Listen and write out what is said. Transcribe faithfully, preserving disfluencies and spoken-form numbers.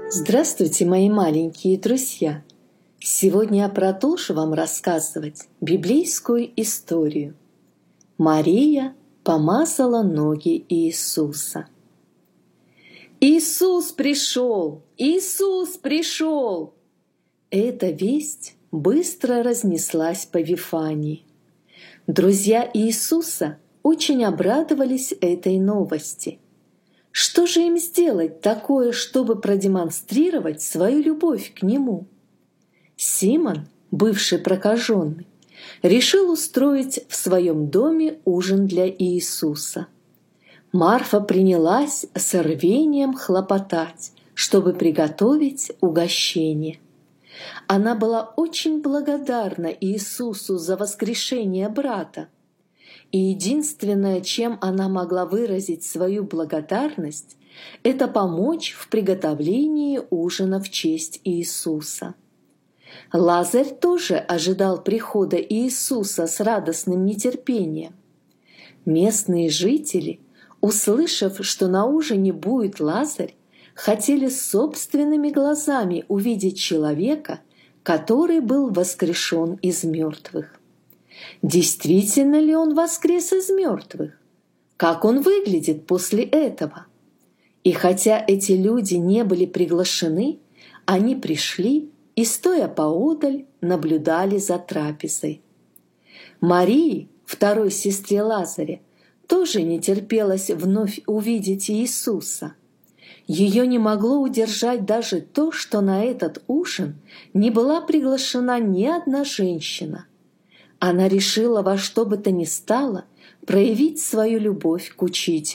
Здравствуйте, мои маленькие друзья! Сегодня я продолжу вам рассказывать библейскую историю. Мария помазала ноги Иисуса. Иисус пришел! Иисус пришел! Эта весть быстро разнеслась по Вифании. Друзья Иисуса очень обрадовались этой новости. Что же им сделать такое, чтобы продемонстрировать свою любовь к Нему? Симон, бывший прокаженный, решил устроить в своем доме ужин для Иисуса. Марфа принялась с рвением хлопотать, чтобы приготовить угощение. Она была очень благодарна Иисусу за воскрешение брата. И единственное, чем она могла выразить свою благодарность, это помочь в приготовлении ужина в честь Иисуса. Лазарь тоже ожидал прихода Иисуса с радостным нетерпением. Местные жители, услышав, что на ужине будет Лазарь, хотели собственными глазами увидеть человека, который был воскрешен из мертвых. Действительно ли он воскрес из мертвых? Как он выглядит после этого? И хотя эти люди не были приглашены, они пришли и, стоя поодаль, наблюдали за трапезой. Марии, второй сестре Лазаря, тоже не терпелось вновь увидеть Иисуса. Ее не могло удержать даже то, что на этот ужин не была приглашена ни одна женщина. Она решила во что бы то ни стало проявить свою любовь к учителю.